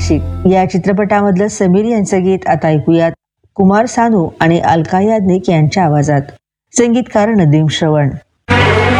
आशिक या चित्रपटामधलं समीर यांचं गीत आता ऐकूयात कुमार सानू आणि अलका याज्ञिक यांच्या आवाजात. संगीतकार नदीम श्रवण.